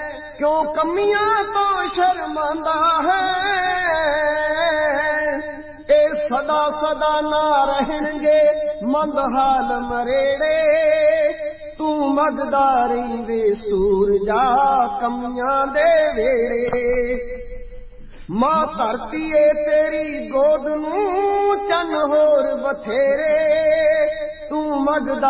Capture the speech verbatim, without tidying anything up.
क्यों कमियां तो शर्मांदा है। ए सदा सदा ना रहणगे मंदहाल मरेड़े, तू मगदारी वे सूरजा कमियां दे वेड़े। मां धरती ए तेरी गोद नूं चन होर बथेरे, तू मगदा